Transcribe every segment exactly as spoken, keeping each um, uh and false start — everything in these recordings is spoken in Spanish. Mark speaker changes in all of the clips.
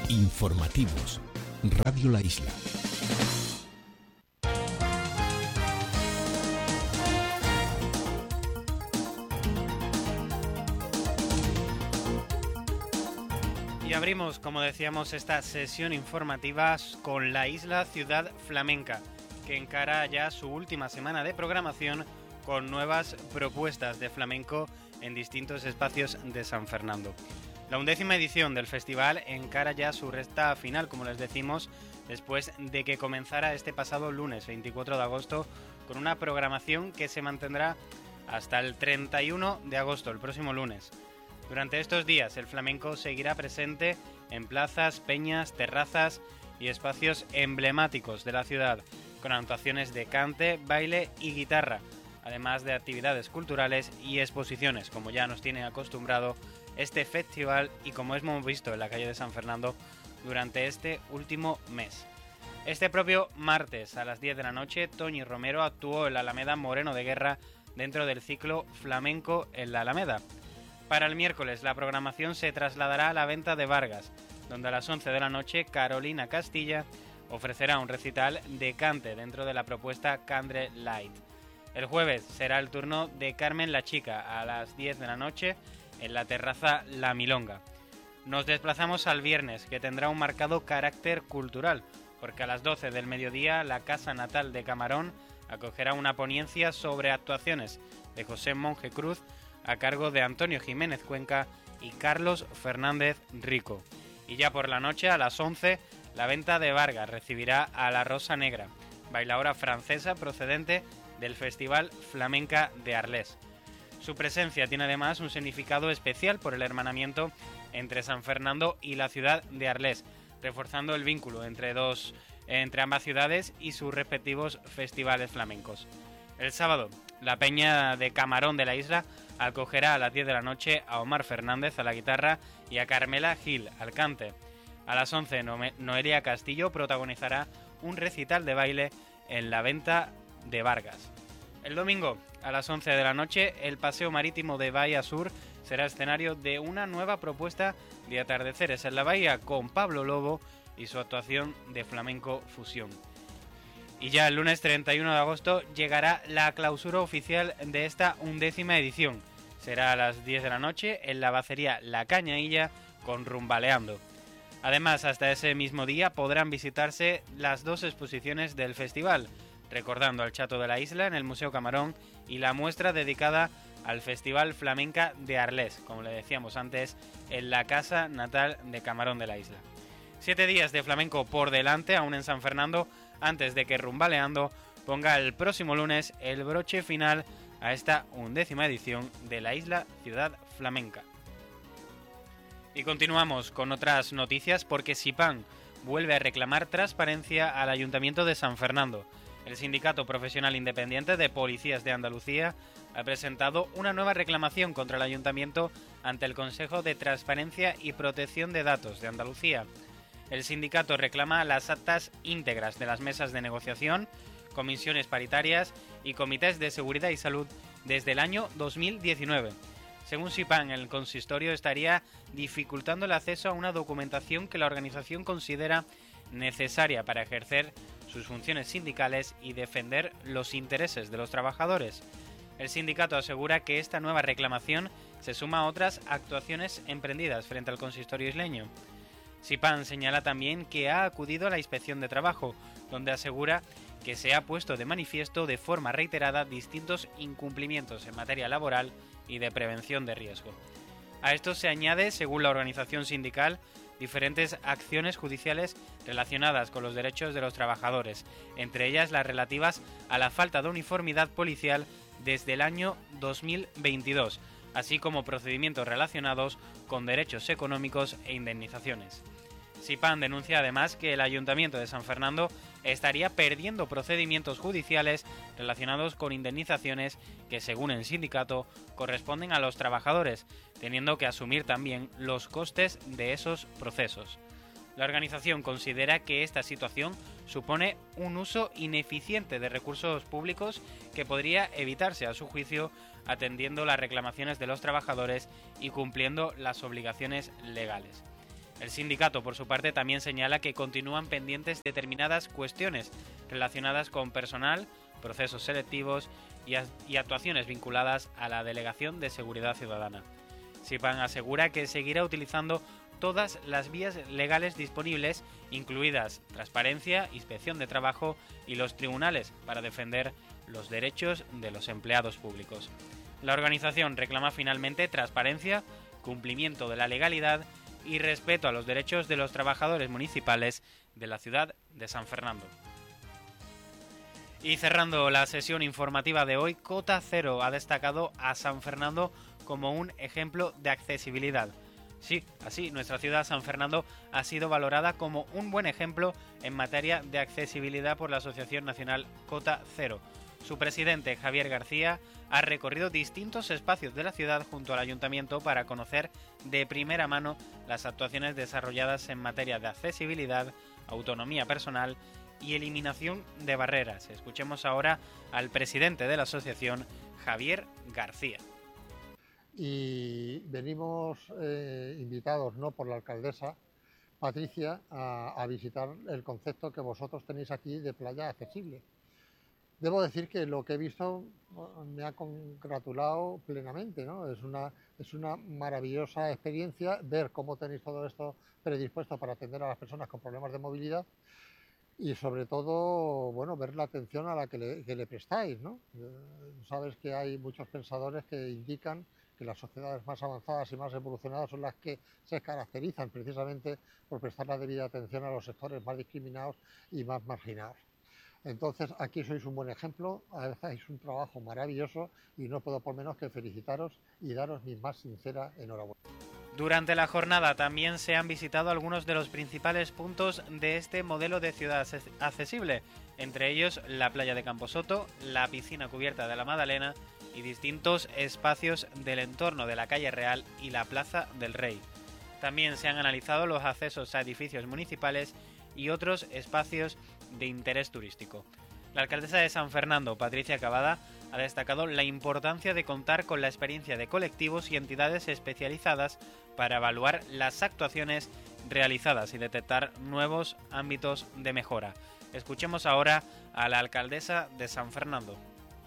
Speaker 1: Informativos. Radio La Isla.
Speaker 2: Y abrimos, como decíamos, esta sesión informativa con La Isla Ciudad Flamenca, que encara ya su última semana de programación con nuevas propuestas de flamenco en distintos espacios de San Fernando. La undécima edición del festival encara ya su recta final, como les decimos, después de que comenzara este pasado lunes veinticuatro de agosto con una programación que se mantendrá hasta el treinta y uno de agosto, el próximo lunes. Durante estos días el flamenco seguirá presente en plazas, peñas, terrazas y espacios emblemáticos de la ciudad, con actuaciones de cante, baile y guitarra, además de actividades culturales y exposiciones, como ya nos tiene acostumbrado este festival y como hemos visto en la calle de San Fernando durante este último mes. Este propio martes a las diez de la noche, Toñi Romero actuó en la Alameda Moreno de Guerra dentro del ciclo Flamenco en la Alameda. Para el miércoles la programación se trasladará a la Venta de Vargas, donde a las once de la noche Carolina Castilla ofrecerá un recital de cante dentro de la propuesta Candle Light. El jueves será el turno de Carmen la Chica a las diez de la noche en la terraza La Milonga. Nos desplazamos al viernes, que tendrá un marcado carácter cultural, porque a las doce del mediodía la Casa Natal de Camarón acogerá una ponencia sobre actuaciones de José Monje Cruz a cargo de Antonio Jiménez Cuenca y Carlos Fernández Rico. Y ya por la noche, a las once, la Venta de Vargas recibirá a La Rosa Negra, bailaora francesa procedente del Festival Flamenca de Arles. Su presencia tiene además un significado especial por el hermanamiento entre San Fernando y la ciudad de Arles, reforzando el vínculo entre, dos, entre ambas ciudades y sus respectivos festivales flamencos. El sábado, la Peña de Camarón de la Isla acogerá a las diez de la noche a Omar Fernández a la guitarra y a Carmela Gil al cante. A las once, Noelia Castillo protagonizará un recital de baile en la Venta de Vargas. El domingo, a las once de la noche, el Paseo Marítimo de Bahía Sur será escenario de una nueva propuesta de atardeceres en la bahía con Pablo Lobo y su actuación de flamenco fusión. Y ya el lunes treinta y uno de agosto llegará la clausura oficial de esta undécima edición. Será a las diez de la noche en la bacería La Cañailla con Rumbaleando. Además, hasta ese mismo día podrán visitarse las dos exposiciones del festival, recordando al Chato de la Isla en el Museo Camarón y la muestra dedicada al Festival Flamenca de Arles, como le decíamos antes, en la Casa Natal de Camarón de la Isla. Siete días de flamenco por delante, aún en San Fernando, antes de que Rumbaleando ponga el próximo lunes el broche final a esta undécima edición de la Isla Ciudad Flamenca. Y continuamos con otras noticias porque SIPAN vuelve a reclamar transparencia al Ayuntamiento de San Fernando. El Sindicato Profesional Independiente de Policías de Andalucía ha presentado una nueva reclamación contra el Ayuntamiento ante el Consejo de Transparencia y Protección de Datos de Andalucía. El sindicato reclama las actas íntegras de las mesas de negociación, comisiones paritarias y comités de seguridad y salud desde el año dos mil diecinueve. Según SIPAN, el consistorio estaría dificultando el acceso a una documentación que la organización considera necesaria para ejercer sus funciones sindicales y defender los intereses de los trabajadores. El sindicato asegura que esta nueva reclamación se suma a otras actuaciones emprendidas frente al consistorio isleño. SIPAN señala también que ha acudido a la inspección de trabajo, donde asegura que se ha puesto de manifiesto de forma reiterada distintos incumplimientos en materia laboral y de prevención de riesgo. A esto se añade, según la organización sindical, diferentes acciones judiciales relacionadas con los derechos de los trabajadores, entre ellas las relativas a la falta de uniformidad policial desde el año dos mil veintidós, así como procedimientos relacionados con derechos económicos e indemnizaciones. SIPAN denuncia además que el Ayuntamiento de San Fernando estaría perdiendo procedimientos judiciales relacionados con indemnizaciones que, según el sindicato, corresponden a los trabajadores, teniendo que asumir también los costes de esos procesos. La organización considera que esta situación supone un uso ineficiente de recursos públicos que podría evitarse, a su juicio, atendiendo las reclamaciones de los trabajadores y cumpliendo las obligaciones legales. El sindicato, por su parte, también señala que continúan pendientes determinadas cuestiones relacionadas con personal, procesos selectivos y, y actuaciones vinculadas a la Delegación de Seguridad Ciudadana. SIPAN asegura que seguirá utilizando todas las vías legales disponibles, incluidas transparencia, inspección de trabajo y los tribunales, para defender los derechos de los empleados públicos. La organización reclama finalmente transparencia, cumplimiento de la legalidad y respeto a los derechos de los trabajadores municipales de la ciudad de San Fernando. Y cerrando la sesión informativa de hoy, Cota Cero ha destacado a San Fernando como un ejemplo de accesibilidad. Sí, así, nuestra ciudad, San Fernando, ha sido valorada como un buen ejemplo en materia de accesibilidad por la Asociación Nacional Cota Cero. Su presidente, Javier García, ha recorrido distintos espacios de la ciudad junto al ayuntamiento para conocer de primera mano las actuaciones desarrolladas en materia de accesibilidad, autonomía personal y eliminación de barreras. Escuchemos ahora al presidente de la asociación, Javier García.
Speaker 3: Y venimos eh, invitados, ¿no?, por la alcaldesa Patricia a, a visitar el concepto que vosotros tenéis aquí de playa accesible. Debo decir que lo que he visto me ha congratulado plenamente, ¿no? Es una, es una maravillosa experiencia ver cómo tenéis todo esto predispuesto para atender a las personas con problemas de movilidad y sobre todo, bueno, ver la atención a la que le, que le prestáis, ¿no? Eh, sabes que hay muchos pensadores que indican que las sociedades más avanzadas y más evolucionadas son las que se caracterizan precisamente por prestar la debida atención a los sectores más discriminados y más marginados. Entonces, aquí sois un buen ejemplo, hacéis un trabajo maravilloso y no puedo por menos que felicitaros y daros mi más sincera enhorabuena.
Speaker 2: Durante la jornada también se han visitado algunos de los principales puntos de este modelo de ciudad accesible, entre ellos la playa de Camposoto, la piscina cubierta de la Madalena y distintos espacios del entorno de la calle Real y la Plaza del Rey. También se han analizado los accesos a edificios municipales y otros espacios de interés turístico. La alcaldesa de San Fernando, Patricia Cavada, ha destacado la importancia de contar con la experiencia de colectivos y entidades especializadas para evaluar las actuaciones realizadas y detectar nuevos ámbitos de mejora. Escuchemos ahora a la alcaldesa de San Fernando.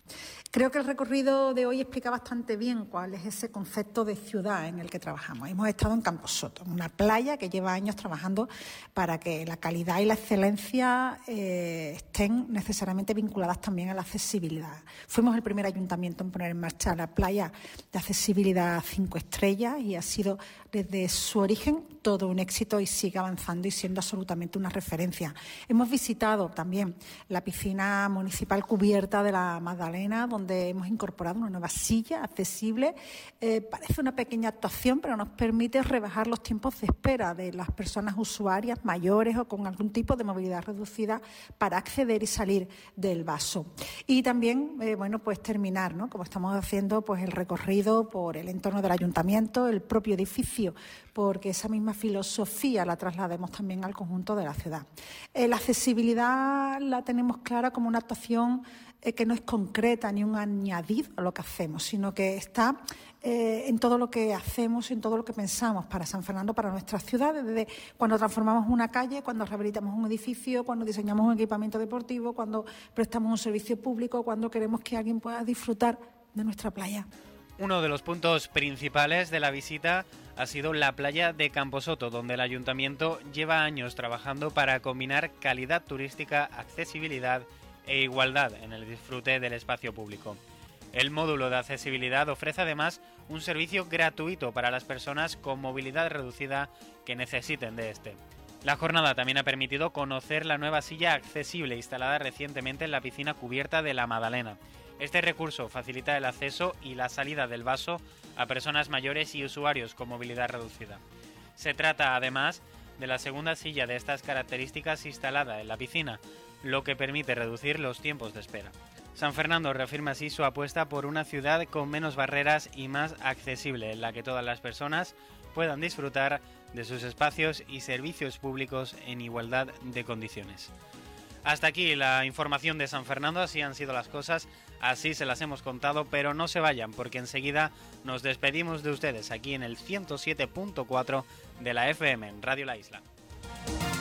Speaker 4: Creo que el recorrido de hoy explica bastante bien cuál es ese concepto de ciudad en el que trabajamos. Hemos estado en Camposoto, una playa que lleva años trabajando para que la calidad y la excelencia eh, estén necesariamente vinculadas también a la accesibilidad. Fuimos el primer ayuntamiento en poner en marcha la playa de accesibilidad cinco estrellas y ha sido desde su origen todo un éxito y sigue avanzando y siendo absolutamente una referencia. Hemos visitado también la piscina municipal cubierta de la Magdalena, donde hemos incorporado una nueva silla accesible. Eh, parece una pequeña actuación, pero nos permite rebajar los tiempos de espera de las personas usuarias mayores o con algún tipo de movilidad reducida para acceder y salir del vaso. Y también, eh, bueno, pues terminar, ¿no?, como estamos haciendo, pues el recorrido por el entorno del ayuntamiento, el propio edificio, porque esa misma filosofía la traslademos también al conjunto de la ciudad. Eh, la accesibilidad la tenemos clara como una actuación eh, que no es concreta ni un añadido a lo que hacemos, sino que está eh, en todo lo que hacemos, en todo lo que pensamos para San Fernando, para nuestra ciudad, desde cuando transformamos una calle, cuando rehabilitamos un edificio, cuando diseñamos un equipamiento deportivo, cuando prestamos un servicio público, cuando queremos que alguien pueda disfrutar de nuestra playa.
Speaker 2: Uno de los puntos principales de la visita ha sido la playa de Camposoto, donde el ayuntamiento lleva años trabajando para combinar calidad turística, accesibilidad e igualdad en el disfrute del espacio público. El módulo de accesibilidad ofrece además un servicio gratuito para las personas con movilidad reducida que necesiten de este. La jornada también ha permitido conocer la nueva silla accesible instalada recientemente en la piscina cubierta de la Madalena. Este recurso facilita el acceso y la salida del vaso a personas mayores y usuarios con movilidad reducida. Se trata, además, de la segunda silla de estas características instalada en la piscina, lo que permite reducir los tiempos de espera. San Fernando reafirma así su apuesta por una ciudad con menos barreras y más accesible, en la que todas las personas puedan disfrutar de sus espacios y servicios públicos en igualdad de condiciones. Hasta aquí la información de San Fernando, así han sido las cosas, así se las hemos contado, pero no se vayan porque enseguida nos despedimos de ustedes aquí en el ciento siete punto cuatro de la F M en Radio La Isla.